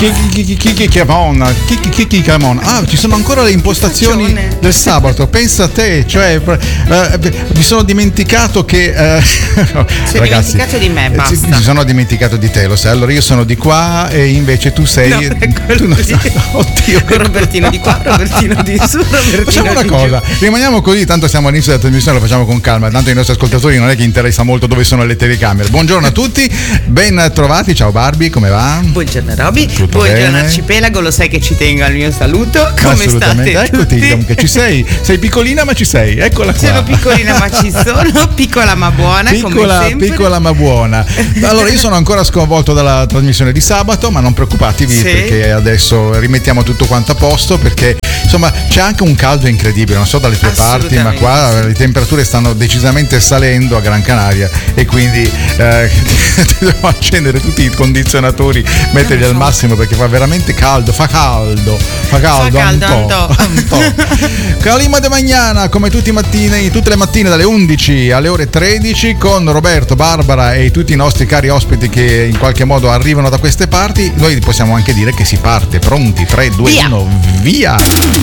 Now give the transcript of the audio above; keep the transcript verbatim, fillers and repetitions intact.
Chicamon, Chicamon. Ah, ci sono ancora le impostazioni del sabato. Pensa a te, cioè eh, mi sono dimenticato che eh, sei ragazzi, dimenticato di me, basta. Mi sono dimenticato di te, lo sai. Allora io sono di qua e invece tu sei no, tu non sai. Oddio, Robertino di qua, Robertino di su, Robertino facciamo una di cosa, giù. rimaniamo così, tanto siamo all'inizio della trasmissione, lo facciamo con calma, tanto ai nostri ascoltatori non è che interessa molto dove sono le telecamere. Buongiorno a tutti, ben trovati, ciao Barbie, come va? Buongiorno Roby, tutto buongiorno bene? Arcipelago, lo sai che ci tengo al mio saluto, come assolutamente, state eccoti, tutti? Che ci sei, sei piccolina ma ci sei, eccola qua. Sono piccolina ma ci sono, piccola ma buona, piccola, come sempre. Piccola ma buona. Allora io sono ancora sconvolto dalla trasmissione di sabato, ma non preoccupatevi sì. perché adesso rimettiamo tutto quanto a posto, perché insomma c'è anche un caldo incredibile, non so dalle tue parti, ma qua le temperature stanno decisamente salendo a Gran Canaria e quindi eh, dobbiamo accendere tutti i condizionatori, metterli al massimo perché fa veramente caldo, fa caldo, fa caldo, fa caldo un po', un po'. Calima de Magnana, come tutti i mattini, tutte le mattine dalle undici alle ore tredici con Roberto, Barbara e tutti i nostri cari ospiti che in qualche modo arrivano da queste parti. Noi possiamo anche dire che si parte, pronti, tre, due, uno, via!